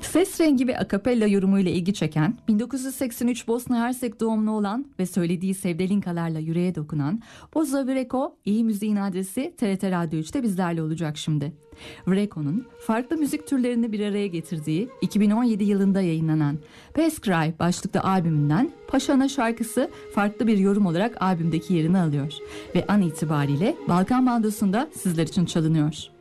Ses rengi ve akapella yorumuyla ilgi çeken, 1983 Bosna Hersek doğumlu olan ve söylediği sevdalinkalarla yüreğe dokunan Bozo Vreko, iyi müziğin adresi TRT Radyo 3'te bizlerle olacak şimdi. Vreko'nun farklı müzik türlerini bir araya getirdiği 2017 yılında yayınlanan Past Cry başlıklı albümünden Paşana şarkısı farklı bir yorum olarak albümdeki yerini alıyor ve an itibariyle Balkan Bandosu'nda sizler için çalınıyor.